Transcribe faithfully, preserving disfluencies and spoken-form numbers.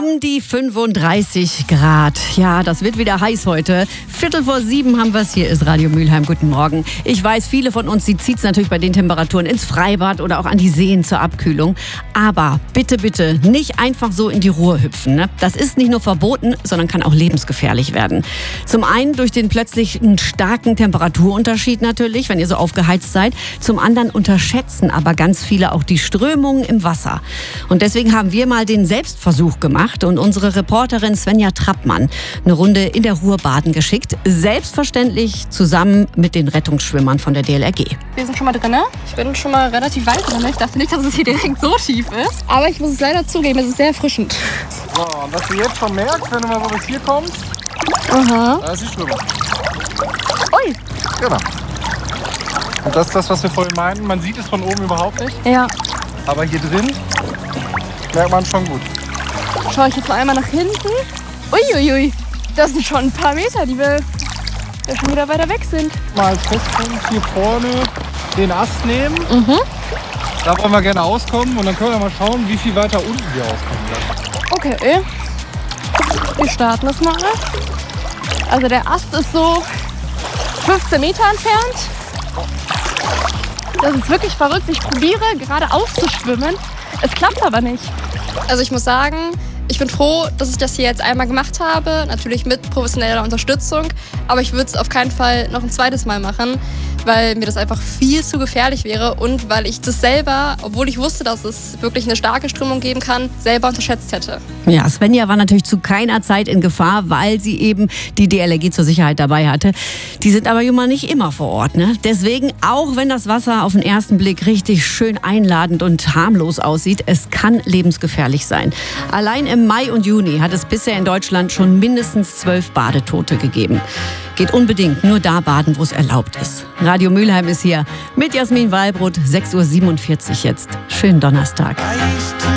Um die fünfunddreißig Grad. Ja, das wird wieder heiß heute. Viertel vor sieben haben wir es. Hier ist Radio Mülheim. Guten Morgen. Ich weiß, viele von uns, die zieht es natürlich bei den Temperaturen ins Freibad oder auch an die Seen zur Abkühlung. Aber bitte, bitte nicht einfach so in die Ruhr hüpfen. Ne? Das ist nicht nur verboten, sondern kann auch lebensgefährlich werden. Zum einen durch den plötzlichen starken Temperaturunterschied natürlich, wenn ihr so aufgeheizt seid. Zum anderen unterschätzen aber ganz viele auch die Strömungen im Wasser. Und deswegen haben wir mal den Selbstversuch gemacht und unsere Reporterin Svenja Trappmann eine Runde in der Ruhr baden geschickt. Selbstverständlich zusammen mit den Rettungsschwimmern von der D L R G. Wir sind schon mal drin. Ich bin schon mal relativ weit drin. Ich dachte nicht, dass es hier direkt so tief ist. Aber ich muss es leider zugeben, es ist sehr erfrischend. So, und was du jetzt schon merkst, wenn du mal so bis hier kommst, Aha. da ist die Schwimmer. Ui. Genau. Und das ist das, was wir vorhin meinten. Man sieht es von oben überhaupt nicht. Ja. Aber hier drin merkt man schon gut. Schaue ich jetzt mal einmal nach hinten. Uiuiui. Das sind schon ein paar Meter, die wir ja schon wieder weiter weg sind. Mal als Festpunkt hier vorne den Ast nehmen. Mhm. Da wollen wir gerne auskommen und dann können wir mal schauen, wie viel weiter unten wir auskommen werden. Okay. Wir starten das mal. Also der Ast ist so fünfzehn Meter entfernt. Das ist wirklich verrückt. Ich probiere gerade auszuschwimmen. Es klappt aber nicht. Also ich muss sagen, ich bin froh, dass ich das hier jetzt einmal gemacht habe. Natürlich mit professioneller Unterstützung. Aber ich würde es auf keinen Fall noch ein zweites Mal machen, weil mir das einfach viel zu gefährlich wäre und weil ich das selber, obwohl ich wusste, dass es wirklich eine starke Strömung geben kann, selber unterschätzt hätte. Ja, Svenja war natürlich zu keiner Zeit in Gefahr, weil sie eben die D L R G zur Sicherheit dabei hatte. Die sind aber immer nicht immer vor Ort. Ne? Deswegen, auch wenn das Wasser auf den ersten Blick richtig schön einladend und harmlos aussieht, es kann lebensgefährlich sein. Allein im Mai und Juni hat es bisher in Deutschland schon mindestens zwölf Badetote gegeben. Geht unbedingt nur da baden, wo es erlaubt ist. Radio Mülheim ist hier mit Jasmin Walbrot, sechs Uhr siebenundvierzig jetzt. Schönen Donnerstag.